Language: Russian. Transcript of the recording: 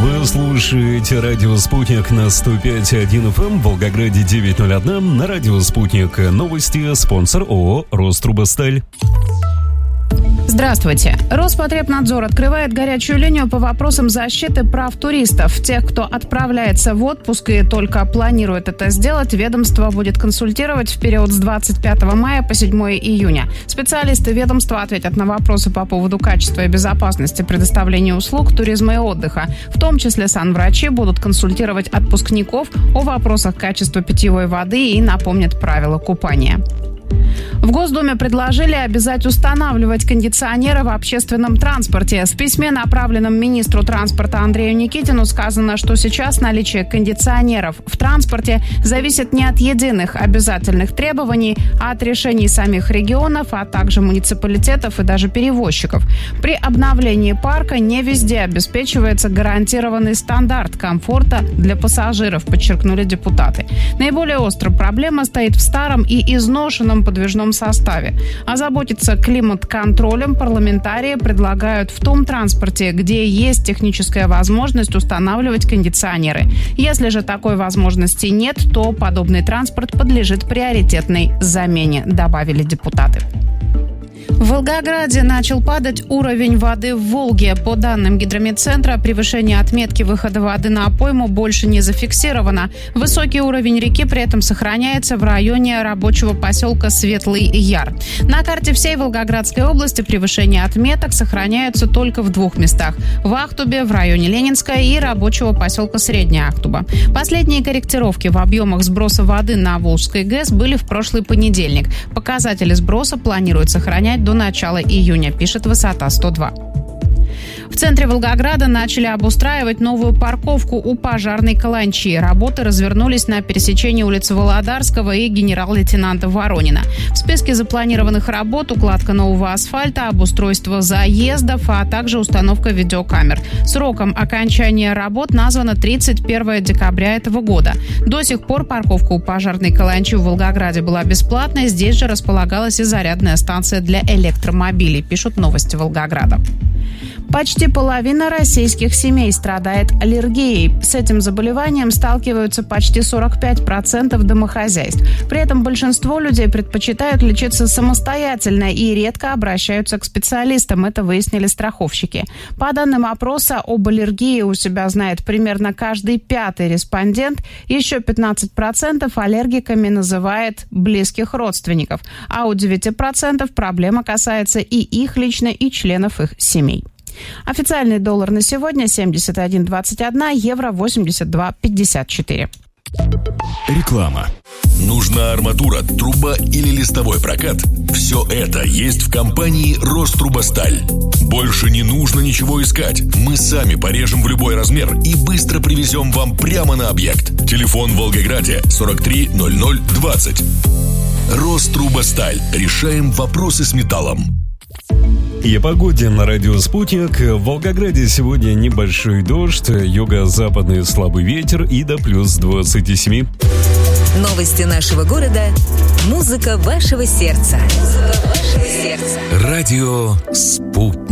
Вы слушаете радио «Спутник» на 105.1 FM, в Волгограде 901, на радио «Спутник» новости, спонсор ООО «Рострубосталь». Здравствуйте. Роспотребнадзор открывает горячую линию по вопросам защиты прав туристов. Тех, кто отправляется в отпуск и только планирует это сделать, ведомство будет консультировать в период с 25 мая по 7 июня. Специалисты ведомства ответят на вопросы по поводу качества и безопасности предоставления услуг туризма и отдыха. В том числе санврачи будут консультировать отпускников о вопросах качества питьевой воды и напомнят правила купания. В Госдуме предложили обязать устанавливать кондиционеры в общественном транспорте. В письме, направленном министру транспорта Андрею Никитину, сказано, что сейчас наличие кондиционеров в транспорте зависит не от единых обязательных требований, а от решений самих регионов, а также муниципалитетов и даже перевозчиков. При обновлении парка не везде обеспечивается гарантированный стандарт комфорта для пассажиров, подчеркнули депутаты. Наиболее острая проблема стоит в старом и изношенном подвижном составе. Озаботиться климат-контролем парламентарии предлагают в том транспорте, где есть техническая возможность устанавливать кондиционеры. Если же такой возможности нет, то подобный транспорт подлежит приоритетной замене, добавили депутаты. В Волгограде начал падать уровень воды в Волге. По данным гидрометцентра, превышение отметки выхода воды на пойму больше не зафиксировано. Высокий уровень реки при этом сохраняется в районе рабочего поселка Светлый Яр. На карте всей Волгоградской области превышение отметок сохраняются только в двух местах – в Ахтубе, в районе Ленинская, и рабочего поселка Средняя Ахтуба. Последние корректировки в объемах сброса воды на Волжской ГЭС были в прошлый понедельник. Показатели сброса планируют сохранять до начала июня, пишет «Высота 102». В центре Волгограда начали обустраивать новую парковку у пожарной каланчи. Работы развернулись на пересечении улицы Володарского и генерал-лейтенанта Воронина. В списке запланированных работ укладка нового асфальта, обустройство заездов, а также установка видеокамер. Сроком окончания работ названо 31 декабря этого года. До сих пор парковка у пожарной каланчи в Волгограде была бесплатной. Здесь же располагалась и зарядная станция для электромобилей, пишут «Новости Волгограда». Почти половина российских семей страдает аллергией. С этим заболеванием сталкиваются почти 45% домохозяйств. При этом большинство людей предпочитают лечиться самостоятельно и редко обращаются к специалистам. Это выяснили страховщики. По данным опроса, об аллергии у себя знает примерно каждый пятый респондент. Еще 15% аллергиками называет близких родственников. А у 9% проблема касается и их лично, и членов их семей. Официальный доллар на сегодня 71.21, евро 82.54. Реклама. Нужна арматура, труба или листовой прокат? Все это есть в компании «Рострубосталь». Больше не нужно ничего искать. Мы сами порежем в любой размер и быстро привезем вам прямо на объект. Телефон в Волгограде 43 00 20. «Рострубосталь». Решаем вопросы с металлом. И о погоде на радио «Спутник». В Волгограде сегодня небольшой дождь, юго-западный слабый ветер и до плюс 27. Новости нашего города. Музыка вашего сердца. Радио «Спутник».